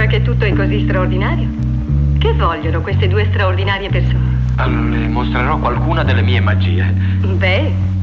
sembra che tutto è così straordinario. Che vogliono queste due straordinarie persone? Le mostrerò qualcuna delle mie magie. Beh,